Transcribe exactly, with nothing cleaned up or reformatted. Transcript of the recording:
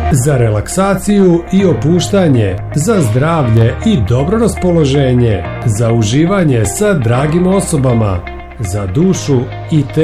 za relaksaciju i opuštanje, za zdravlje i dobro raspoloženje, za uživanje sa dragim osobama, za dušu i telo.